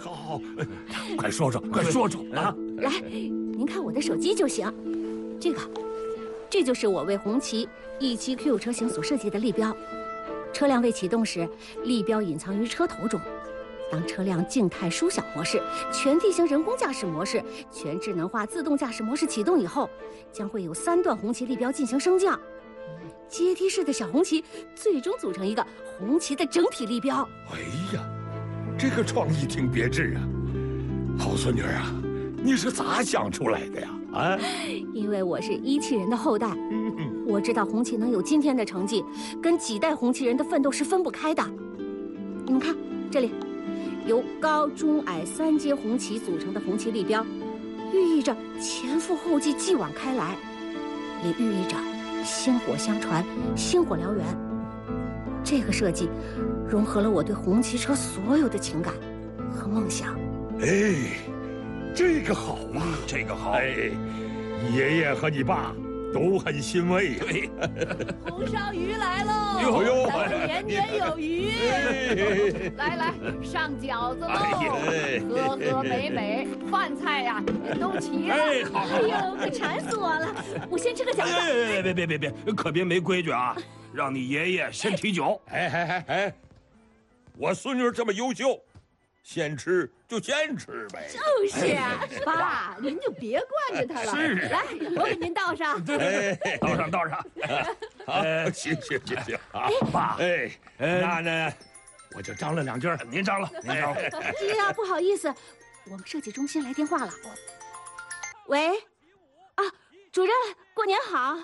好，快说说，快说说啊！ 来，您看我的手机就行。这就是我为红旗17 Q 车型所设计的立标。车辆未启动时，立标隐藏于车头中。当车辆静态舒小模式、全地形人工驾驶模式、全智能化自动驾驶模式启动以后，将会有3段红旗立标进行升降，阶梯式的小红旗最终组成一个红旗的整体立标。 哎呀，这个创意挺别致啊！好孙女啊，你是咋想出来的呀？啊， 因为我是17人的后代，我知道红旗能有今天的成绩，跟几代红旗人的奋斗是分不开的。你们看，这里由高、中、矮3阶红旗组成的红旗立标，寓意着前赴后继、继往开来，也寓意着薪火相传、薪火燎原。这个设计融合了我对红旗车所有的情感和梦想。 哎，这个好啊， 这个好。 哎，你爷爷和你爸都很欣慰呀。 对， 红烧鱼来喽！ 哟哟咱们年年有余。来来，上饺子喽！和和美美，饭菜呀也都齐了。 哎，好， 哎呦，可馋死我了！我先吃个饺子。 别，可别没规矩啊！让你爷爷先提酒。 哎，我孙女这么优秀，先吃就先吃呗。 就是啊，爸，您就别惯着他了。 是来，我给您倒上。 倒上。 好，行，好， 爸， 那我就张罗2句。 您张罗。 哎呀，不好意思，我们设计中心来电话了。喂，啊，主任，过年好。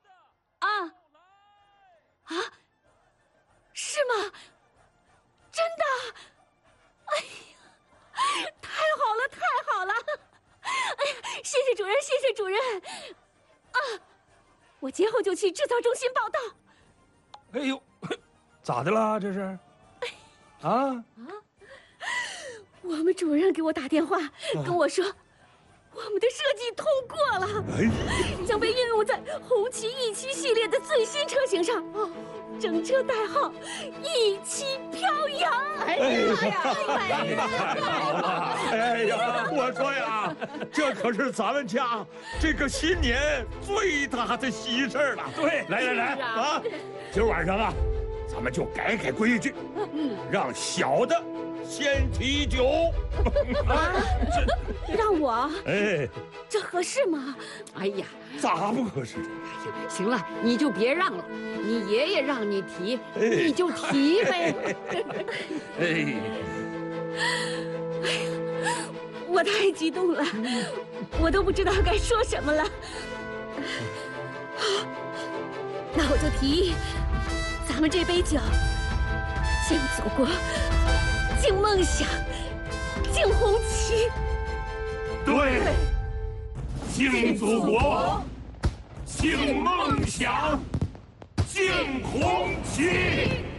是吗？真的？哎呀，太好了！哎呀，谢谢主任，谢谢主任。我节后就去制造中心报道。 哎呦，咋的了？这是？ 我们主任给我打电话，跟我说，我们的设计通过了，将被应用在红旗17系列的最新车型上，整车代号17飘扬。 哎呀，我说呀，这可是咱们家这个新年最大的喜事了。 对， 来啊，今儿晚上啊，咱们就改规矩，让小的先提酒。 让我？ 哎， 这合适吗？ 哎呀， 咋不合适？ 行了，你就别让了，你爷爷让你提，你就提呗。 我太激动了，我都不知道该说什么了。那我就提议，咱们这杯酒，敬祖国，敬梦想，敬红旗。 对，敬祖国，敬梦想，敬红旗。